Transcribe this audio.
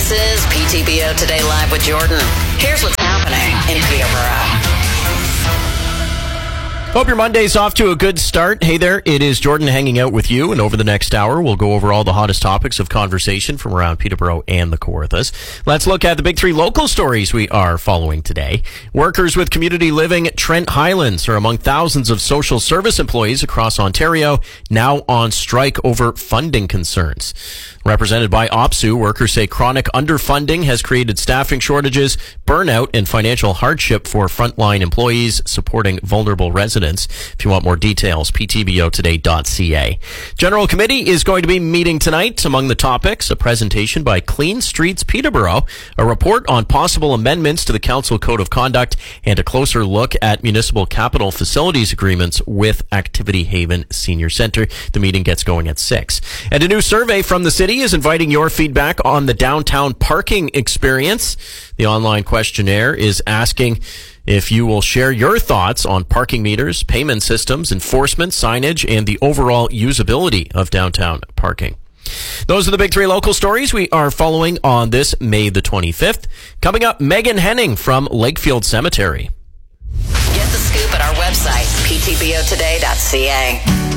This is PTBO Today Live with Jordan. Here's what's happening in Peterborough. Hope your Monday's off to a good start. Hey there, it is Jordan hanging out with you, and over the next hour, we'll go over all the hottest topics of conversation from around Peterborough and the Kawarthas. Let's look at the big three local stories we are following today. Workers with community living Trent Highlands are among thousands of social service employees across Ontario now on strike over funding concerns. Represented by OPSU, workers say chronic underfunding has created staffing shortages, burnout, and financial hardship for frontline employees supporting vulnerable residents. If you want more details, ptbotoday.ca. General Committee is going to be meeting tonight. Among the topics, a presentation by Clean Streets Peterborough, a report on possible amendments to the Council Code of Conduct, and a closer look at municipal capital facilities agreements with Activity Haven Senior Centre. The meeting gets going at 6. And a new survey from the city is inviting your feedback on the downtown parking experience. The online questionnaire is asking if you will share your thoughts on parking meters, payment systems, enforcement, signage, and the overall usability of downtown parking. Those are the big three local stories we are following on this May the 25th. Coming up, Megan Henning from Lakefield Cemetery. Get the scoop at our website, ptbotoday.ca.